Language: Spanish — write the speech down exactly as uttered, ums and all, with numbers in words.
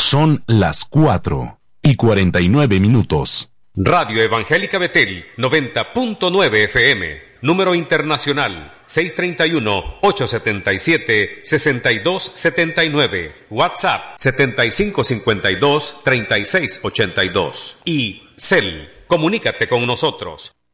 Son las cuatro y cuarenta y nueve minutos. Radio Evangélica Betel, noventa punto nueve F M. Número internacional, seis tres uno, ocho siete siete, seis dos siete nueve. WhatsApp, setenta y cinco cincuenta y dos, treinta y seis ochenta y dos. Y Cel, comunícate con nosotros.